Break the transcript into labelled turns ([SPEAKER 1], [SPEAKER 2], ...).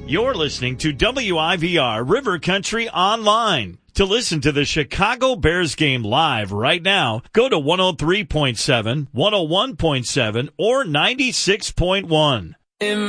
[SPEAKER 1] You're listening to WIVR River Country Online. To listen to the Chicago Bears game live right now, go to 103.7, 101.7, or 96.1.